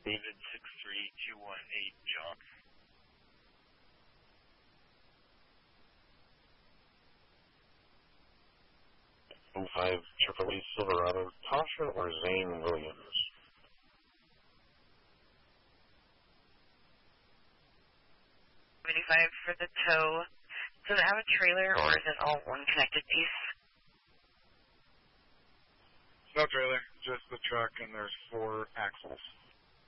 David 63218 John. 5 Chevrolet Silverado, Tasha or Zane Williams? For the tow, does it have a trailer or is it all one connected piece? No trailer, just the truck, and there's 4 axles.